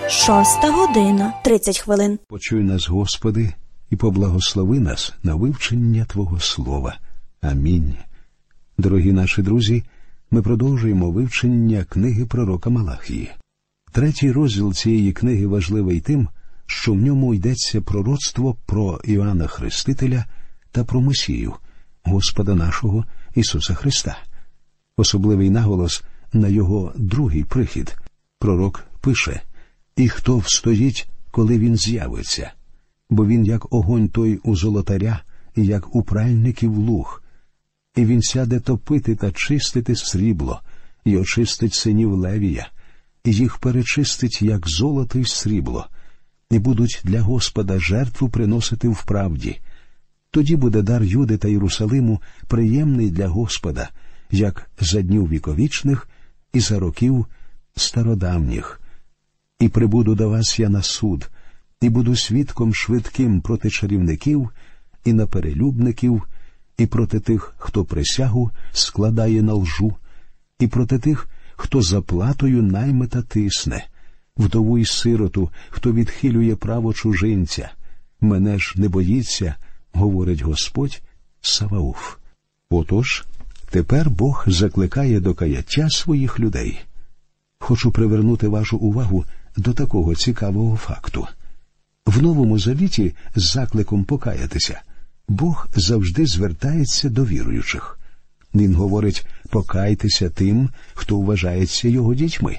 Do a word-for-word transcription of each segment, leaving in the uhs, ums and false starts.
Шоста година, тридцять хвилин. Почуй нас, Господи, і поблагослови нас на вивчення Твого Слова. Амінь. Дорогі наші друзі, ми продовжуємо вивчення книги пророка Малахії. Третій розділ цієї книги важливий тим, що в ньому йдеться пророцтво про Іоанна Хрестителя та про Месію, Господа нашого Ісуса Христа. Особливий наголос на його другий прихід. Пророк пише: «І хто встоїть, коли він з'явиться? Бо він як огонь той у золотаря, і як у пральників луг. І він сяде топити та чистити срібло, і очистить синів Левія, і їх перечистить, як золото й срібло, і будуть для Господа жертву приносити в правді. Тоді буде дар Юди та Єрусалиму приємний для Господа, як за днів віковічних і за років стародавніх. І прибуду до вас я на суд, і буду свідком швидким проти чарівників і наперелюбників, і проти тих, хто присягу складає на лжу, і проти тих, хто заплатою наймита тисне, вдову й сироту, хто відхилює право чужинця. Мене ж не боїться, говорить Господь Саваоф». Отож, тепер Бог закликає до каяття своїх людей. Хочу привернути вашу увагу до такого цікавого факту. В Новому Завіті з закликом покаятися Бог завжди звертається до віруючих. Він говорить: «Покайтеся тим, хто вважається його дітьми».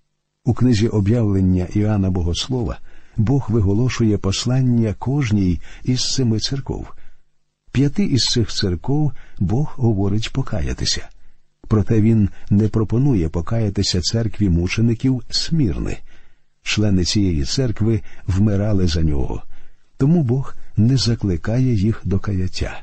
У книзі «Об'явлення» Іоанна Богослова Бог виголошує послання кожній із семи церков. П'яти із цих церков Бог говорить покаятися. Проте він не пропонує покаятися церкві мучеників Смірни. Члени цієї церкви вмирали за нього. Тому Бог не закликає їх до каяття.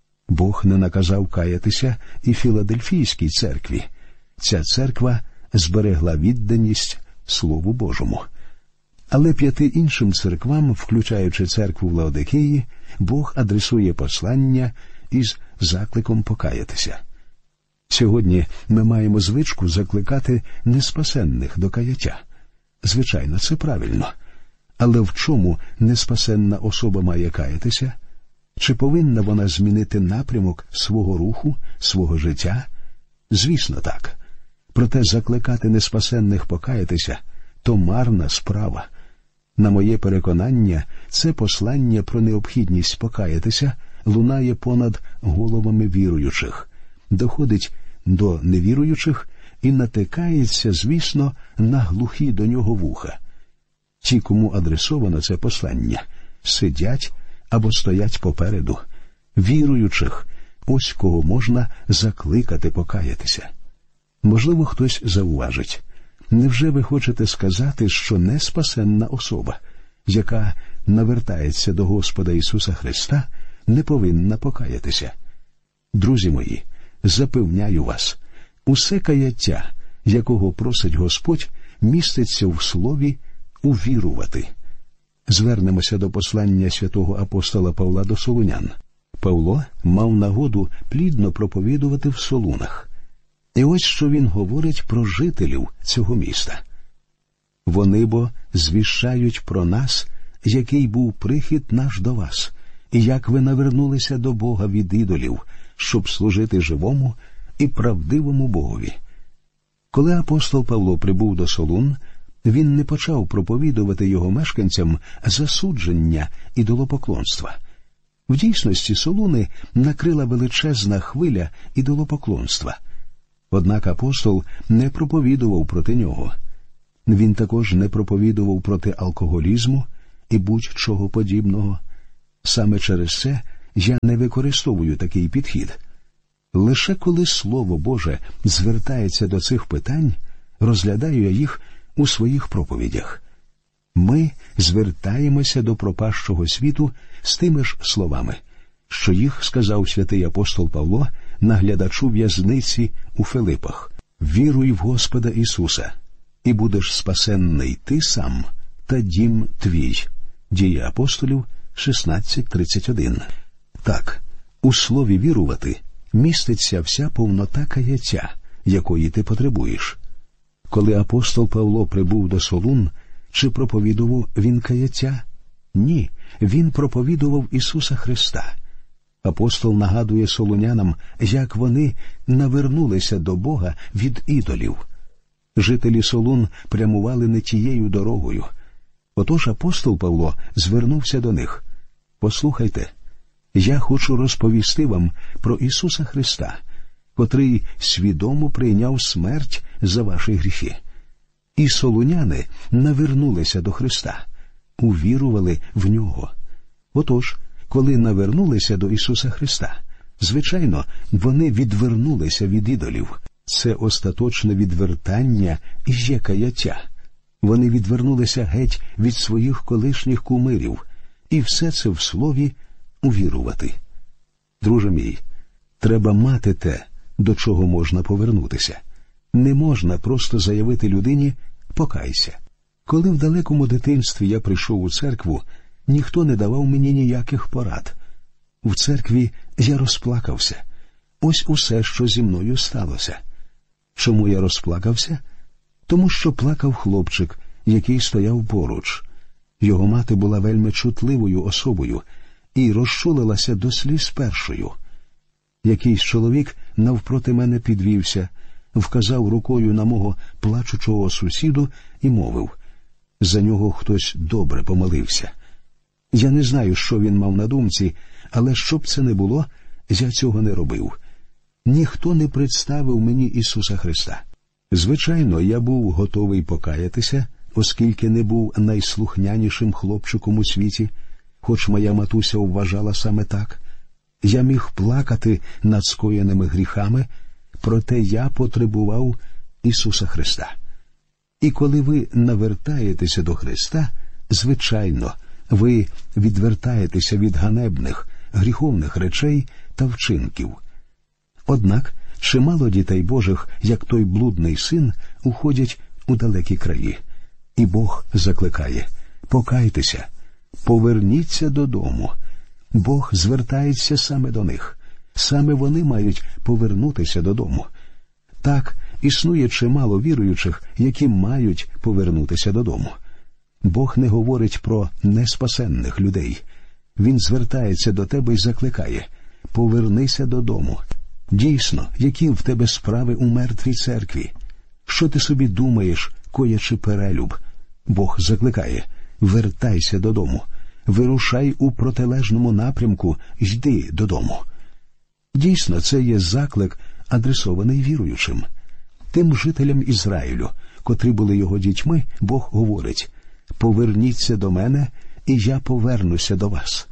Бог не наказав каятися і Філадельфійській церкві. Ця церква зберегла відданість Слову Божому. Але п'яти іншим церквам, включаючи церкву в Лаодикеї, Бог адресує послання із закликом покаятися. Сьогодні ми маємо звичку закликати неспасенних до каяття. Звичайно, це правильно. Але в чому неспасенна особа має каятися? Чи повинна вона змінити напрямок свого руху, свого життя? Звісно, так. Проте закликати неспасенних покаятися – то марна справа. На моє переконання, це послання про необхідність покаятися лунає понад головами віруючих, доходить до невіруючих і натикається, звісно, на глухі до нього вуха. Ті, кому адресовано це послання, сидять або стоять попереду. Віруючих – ось кого можна закликати покаятися. Можливо, хтось зауважить: невже ви хочете сказати, що неспасенна особа, яка навертається до Господа Ісуса Христа, не повинна покаятися? Друзі мої, запевняю вас, усе каяття, якого просить Господь, міститься в слові «увірувати». Звернемося до послання святого апостола Павла до Солунян. Павло мав нагоду плідно проповідувати в Солунах. І ось що він говорить про жителів цього міста. «Вони бо звіщають про нас, який був прихід наш до вас, і як ви навернулися до Бога від ідолів, щоб служити живому і правдивому Богові». Коли апостол Павло прибув до Солун, він не почав проповідувати його мешканцям засудження ідолопоклонства. В дійсності Солуни накрила величезна хвиля ідолопоклонства. Однак апостол не проповідував проти нього. Він також не проповідував проти алкоголізму і будь-чого подібного. Саме через це я не використовую такий підхід. Лише коли Слово Боже звертається до цих питань, розглядаю я їх у своїх проповідях. Ми звертаємося до пропащого світу з тими ж словами, що їх сказав святий апостол Павло наглядачу в'язниці у Филипах: «Віруй в Господа Ісуса, і будеш спасенний ти сам та дім твій». Дії апостолів шістнадцять тридцять один. Так, у слові «вірувати» міститься вся повнота каяття, якої ти потребуєш. Коли апостол Павло прибув до Солун, Чи проповідував він каяття? Ні, він проповідував Ісуса Христа. Апостол нагадує солунянам, як вони навернулися до Бога від ідолів. Жителі Солун прямували не тією дорогою. Отож апостол Павло звернувся до них. «Послухайте, я хочу розповісти вам про Ісуса Христа, котрий свідомо прийняв смерть за ваші гріхи». І солуняни навернулися до Христа, увірували в Нього. Отож, коли навернулися до Ісуса Христа, звичайно, вони відвернулися від ідолів. Це остаточне відвертання і є каяття. Вони відвернулися геть від своїх колишніх кумирів, і все це в слові увірувати. Друже мій, треба мати те, до чого можна повернутися. Не можна просто заявити людині «покайся». Коли в далекому дитинстві я прийшов у церкву, ніхто не давав мені ніяких порад. В церкві я розплакався. Ось усе, що зі мною сталося. Чому я розплакався? Тому що плакав хлопчик, який стояв поруч. Його мати була вельми чутливою особою і розчулилася до сліз першою. Якийсь чоловік навпроти мене підвівся, вказав рукою на мого плачучого сусіду і мовив: «За нього хтось добре помолився». Я не знаю, що він мав на думці, але що б це не було, я цього не робив. Ніхто не представив мені Ісуса Христа. Звичайно, я був готовий покаятися, оскільки не був найслухнянішим хлопчиком у світі, хоч моя матуся вважала саме так. Я міг плакати над скоєними гріхами, проте я потребував Ісуса Христа. І коли ви навертаєтеся до Христа, звичайно, ви відвертаєтеся від ганебних, гріховних речей та вчинків. Однак чимало дітей Божих, як той блудний син, уходять у далекі краї. І Бог закликає: «Покайтеся, поверніться додому». Бог звертається саме до них. Саме вони мають повернутися додому. Так, існує чимало віруючих, які мають повернутися додому. Бог не говорить про неспасенних людей. Він звертається до тебе і закликає: «Повернися додому». Дійсно, які в тебе справи у мертвій церкві? Що ти собі думаєш, коячи перелюб? Бог закликає: «Вертайся додому, вирушай у протилежному напрямку, йди додому». Дійсно, це є заклик, адресований віруючим. Тим жителям Ізраїлю, котрі були його дітьми, Бог говорить: «Поверніться до мене, і я повернуся до вас».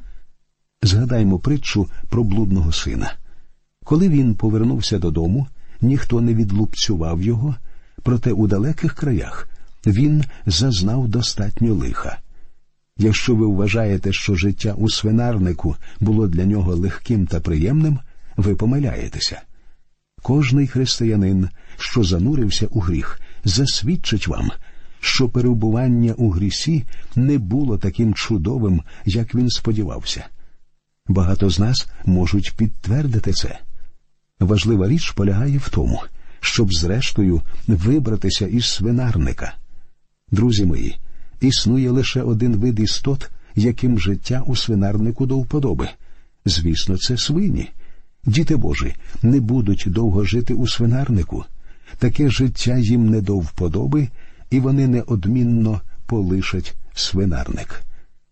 Згадаймо притчу про блудного сина. Коли він повернувся додому, ніхто не відлупцював його, проте у далеких краях він зазнав достатньо лиха. Якщо ви вважаєте, що життя у свинарнику було для нього легким та приємним, ви помиляєтеся. Кожний християнин, що занурився у гріх, засвідчить вам, що перебування у грісі не було таким чудовим, як він сподівався. Багато з нас можуть підтвердити це. Важлива річ полягає в тому, щоб зрештою вибратися із свинарника. Друзі мої, існує лише один вид істот, яким життя у свинарнику до вподоби. Звісно, це свині. Діти Божі не будуть довго жити у свинарнику. Таке життя їм не до вподоби, і вони неодмінно полишать свинарник.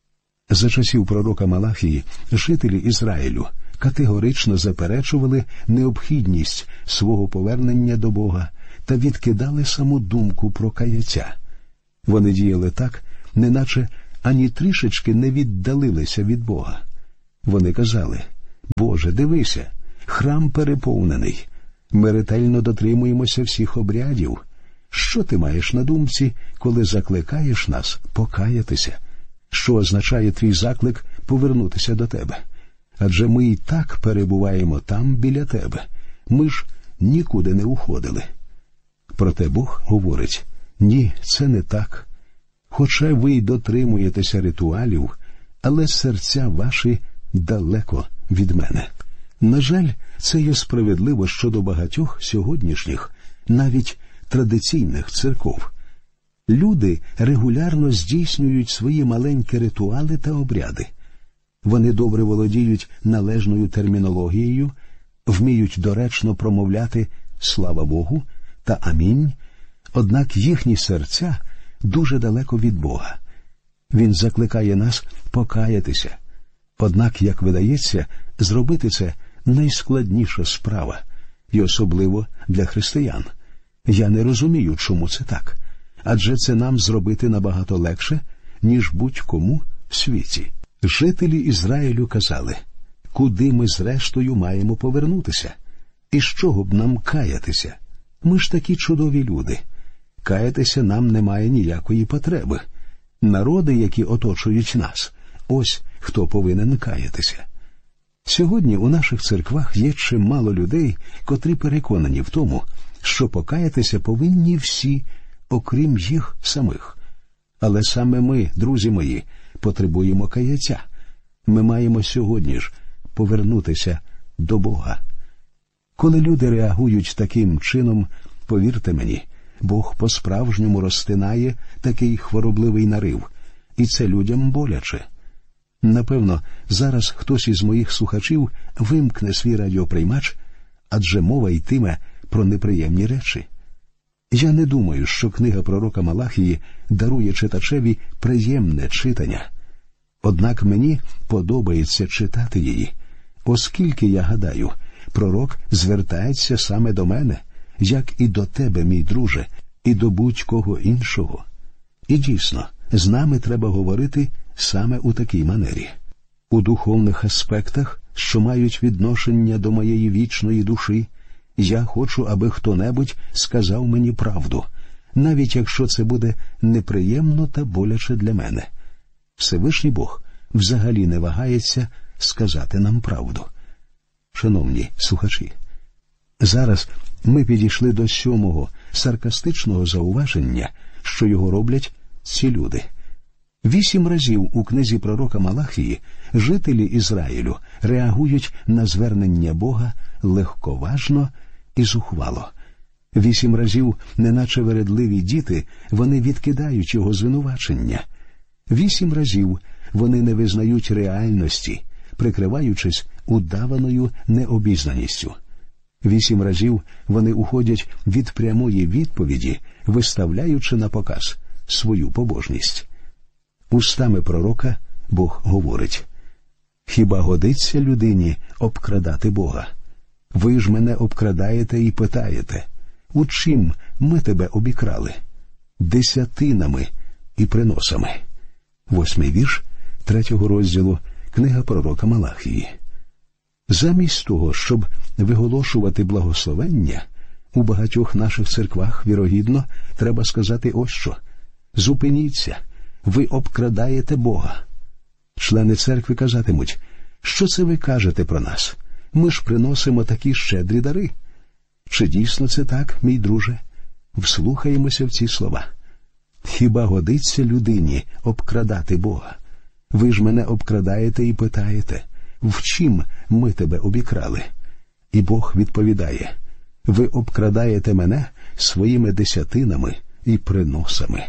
За часів пророка Малахії жителі Ізраїлю категорично заперечували необхідність свого повернення до Бога та відкидали саму думку про каяття. Вони діяли так, неначе ані трішечки не віддалилися від Бога. Вони казали: «Боже, дивися, храм переповнений, ми ретельно дотримуємося всіх обрядів. Що ти маєш на думці, коли закликаєш нас покаятися? Що означає твій заклик повернутися до тебе? Адже ми і так перебуваємо там біля тебе. Ми ж нікуди не уходили». Проте Бог говорить: «Ні, це не так. Хоча ви й дотримуєтеся ритуалів, але серця ваші далеко від мене». На жаль, це є справедливо щодо багатьох сьогоднішніх, навіть традиційних церков. Люди регулярно здійснюють свої маленькі ритуали та обряди. Вони добре володіють належною термінологією, вміють доречно промовляти «Слава Богу» та «Амінь», однак їхні серця дуже далеко від Бога. Він закликає нас покаятися. Однак, як видається, зробити це найскладніша справа, і особливо для християн. Я не розумію, чому це так, адже це нам зробити набагато легше, ніж будь-кому в світі. Жителі Ізраїлю казали, куди ми зрештою маємо повернутися? І з чого б нам каятися? Ми ж такі чудові люди. Каятися нам немає ніякої потреби. Народи, які оточують нас, ось хто повинен каятися. Сьогодні у наших церквах є чимало людей, котрі переконані в тому, що покаятися повинні всі, окрім їх самих. Але саме ми, друзі мої, потребуємо каяття. Ми маємо сьогодні ж повернутися до Бога. Коли люди реагують таким чином, повірте мені, Бог по-справжньому розтинає такий хворобливий нарив, і це людям боляче. Напевно, зараз хтось із моїх слухачів вимкне свій радіоприймач, адже мова йтиме про неприємні речі. Я не думаю, що книга пророка Малахії дарує читачеві приємне читання. Однак мені подобається читати її, оскільки, я гадаю, пророк звертається саме до мене, як і до тебе, мій друже, і до будь-кого іншого. І дійсно, з нами треба говорити саме у такій манері. У духовних аспектах, що мають відношення до моєї вічної душі, я хочу, аби хто-небудь сказав мені правду, навіть якщо це буде неприємно та боляче для мене. Всевишній Бог взагалі не вагається сказати нам правду. Шановні слухачі, зараз ми підійшли до сьомого саркастичного зауваження, що його роблять ці люди. Вісім разів у книзі пророка Малахії жителі Ізраїлю реагують на звернення Бога легковажно і зухвало. Вісім разів, неначе вередливі діти, вони відкидають його звинувачення. Вісім разів вони не визнають реальності, прикриваючись удаваною необізнаністю. Вісім разів вони уходять від прямої відповіді, виставляючи на показ свою побожність. Устами пророка Бог говорить: «Хіба годиться людині обкрадати Бога? Ви ж мене обкрадаєте і питаєте, у чим ми тебе обікрали? Десятинами і приносами». Восьмий вірш третього розділу книга пророка Малахії. Замість того, щоб виголошувати благословення, у багатьох наших церквах, вірогідно, треба сказати ось що: «Зупиніться, ви обкрадаєте Бога». Члени церкви казатимуть: «Що це ви кажете про нас? Ми ж приносимо такі щедрі дари». Чи дійсно це так, мій друже? Вслухаємося в ці слова. «Хіба годиться людині обкрадати Бога? Ви ж мене обкрадаєте і питаєте, в чим ми тебе обікрали?» І Бог відповідає: «Ви обкрадаєте мене своїми десятинами і приносами».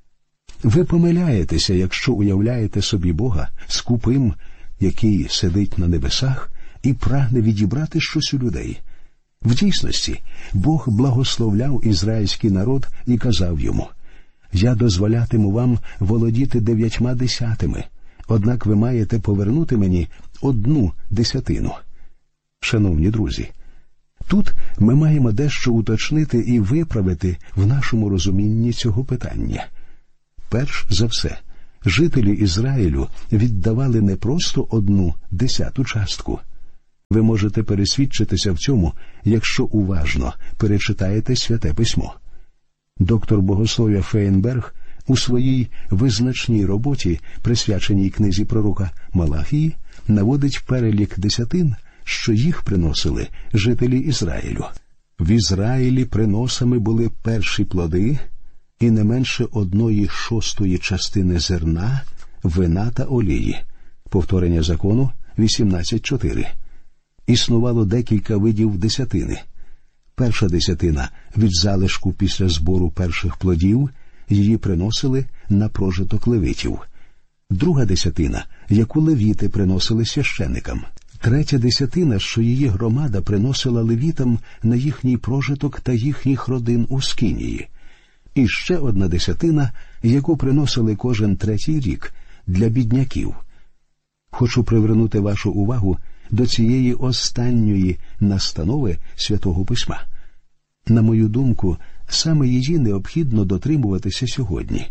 Ви помиляєтеся, якщо уявляєте собі Бога скупим, який сидить на небесах і прагне відібрати щось у людей. В дійсності, Бог благословляв ізраїльський народ і казав йому: «Я дозволятиму вам володіти дев'ятьма десятими, однак ви маєте повернути мені одну десятину». Шановні друзі, тут ми маємо дещо уточнити і виправити в нашому розумінні цього питання. Перш за все, жителі Ізраїлю віддавали не просто одну десяту частку. Ви можете пересвідчитися в цьому, якщо уважно перечитаєте Святе Письмо. Доктор богослов'я Фейнберг у своїй визначній роботі, присвяченій книзі пророка Малахії, наводить перелік десятин, що їх приносили жителі Ізраїлю. В Ізраїлі приносами були перші плоди і не менше одної шостої частини зерна, вина та олії. Повторення закону вісімнадцять чотири. Існувало декілька видів десятини. Перша десятина від залишку після збору перших плодів, її приносили на прожиток левитів. Друга десятина, яку левіти приносили священикам. Третя десятина, що її громада приносила левітам на їхній прожиток та їхніх родин у Скинії. І ще одна десятина, яку приносили кожен третій рік для бідняків. Хочу привернути вашу увагу до цієї останньої настанови Святого Письма. На мою думку, саме її необхідно дотримуватися сьогодні.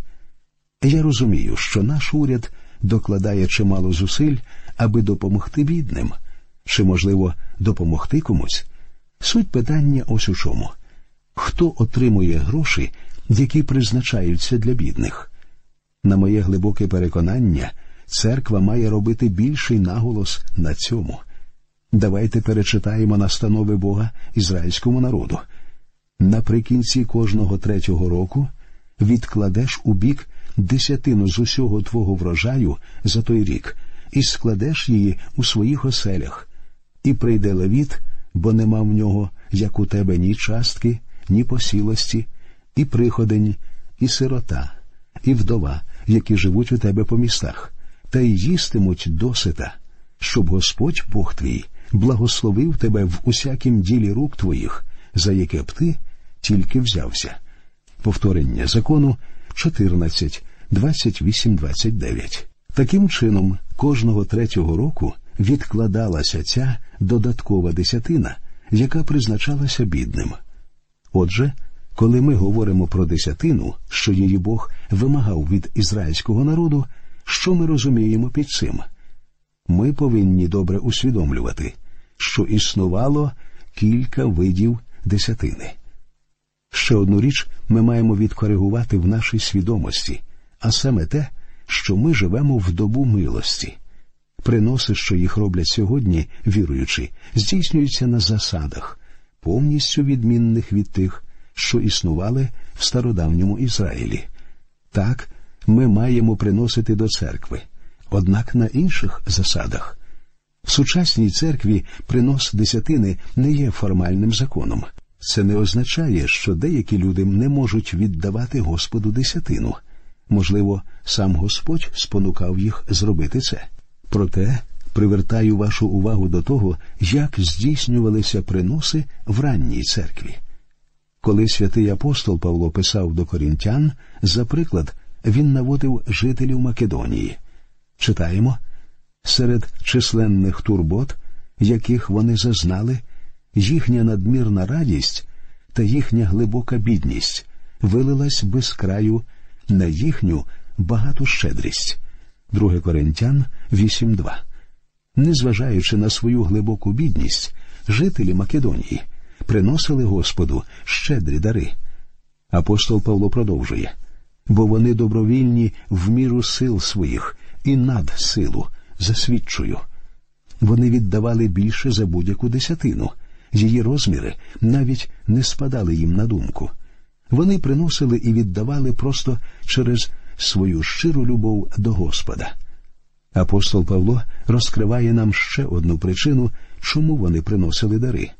Я розумію, що наш уряд докладає чимало зусиль, аби допомогти бідним. Чи, можливо, допомогти комусь? Суть питання ось у чому. Хто отримує гроші, які призначаються для бідних? На моє глибоке переконання, церква має робити більший наголос на цьому. Давайте перечитаємо настанови Бога ізраїльському народу. Наприкінці кожного третього року відкладеш у бік десятину з усього твого врожаю за той рік і складеш її у своїх оселях. І прийде левіт, бо нема в нього, як у тебе, ні частки, ні посілості, і приходень, і сирота, і вдова, які живуть у тебе по містах, та й їстимуть досита, щоб Господь, Бог твій, благословив тебе в усякім ділі рук твоїх, за яке б ти тільки взявся. Повторення закону чотирнадцять, двадцять вісім двадцять дев'ять. Таким чином, кожного третього року відкладалася ця додаткова десятина, яка призначалася бідним. Отже, коли ми говоримо про десятину, що її Бог вимагав від ізраїльського народу, що ми розуміємо під цим? Ми повинні добре усвідомлювати, що існувало кілька видів десятини. Ще одну річ ми маємо відкоригувати в нашій свідомості, а саме те, що ми живемо в добу милості. Приноси, що їх роблять сьогодні, віруючі, здійснюються на засадах, повністю відмінних від тих, що існували в стародавньому Ізраїлі. Так, ми маємо приносити до церкви, однак на інших засадах. В сучасній церкві принос десятини не є формальним законом. Це не означає, що деякі люди не можуть віддавати Господу десятину. Можливо, сам Господь спонукав їх зробити це. Проте привертаю вашу увагу до того, як здійснювалися приноси в ранній церкві. Коли святий апостол Павло писав до корінтян, за приклад, він наводив жителів Македонії. Читаємо: «Серед численних турбот, яких вони зазнали, їхня надмірна радість та їхня глибока бідність вилилась без краю на їхню багату щедрість». Друге Коринтян вісім два. Незважаючи на свою глибоку бідність, жителі Македонії приносили Господу щедрі дари. Апостол Павло продовжує: «Бо вони добровільні в міру сил своїх і над силу, засвідчую». Вони віддавали більше за будь-яку десятину. Її розміри навіть не спадали їм на думку. Вони приносили і віддавали просто через свою щиру любов до Господа. Апостол Павло розкриває нам ще одну причину, чому вони приносили дари.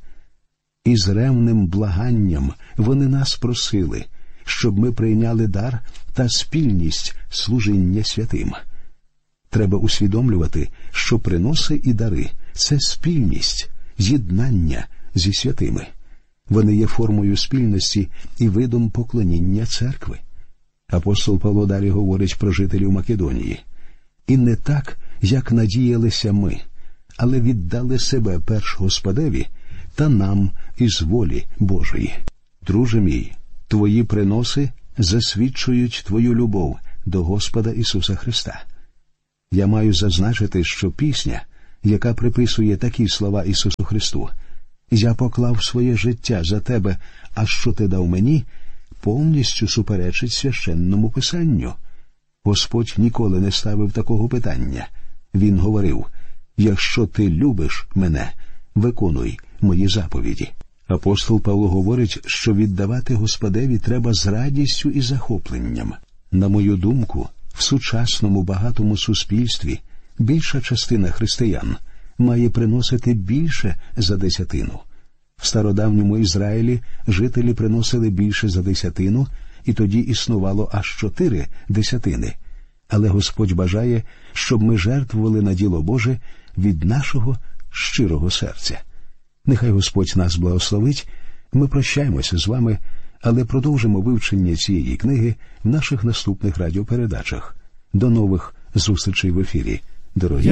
«І з ревним благанням вони нас просили, щоб ми прийняли дар та спільність служіння святим». Треба усвідомлювати, що приноси і дари – це спільність, єднання зі святими. Вони є формою спільності і видом поклоніння церкви. Апостол Павло далі говорить про жителів Македонії. «І не так, як надіялися ми, але віддали себе перш Господеві та нам із волі Божої». Друже мій, твої приноси засвідчують твою любов до Господа Ісуса Христа. Я маю зазначити, що пісня, яка приписує такі слова Ісусу Христу: «Я поклав своє життя за тебе, а що ти дав мені», повністю суперечить священному писанню. Господь ніколи не ставив такого питання. Він говорив: «Якщо ти любиш мене, виконуй мої заповіді». Апостол Павло говорить, що віддавати Господеві треба з радістю і захопленням. На мою думку, в сучасному багатому суспільстві більша частина християн має приносити більше за десятину. В стародавньому Ізраїлі жителі приносили більше за десятину, і тоді існувало аж чотири десятини. Але Господь бажає, щоб ми жертвували на діло Боже від нашого щирого серця. Нехай Господь нас благословить. Ми прощаємося з вами, але продовжимо вивчення цієї книги в наших наступних радіопередачах. До нових зустрічей в ефірі. Дорогі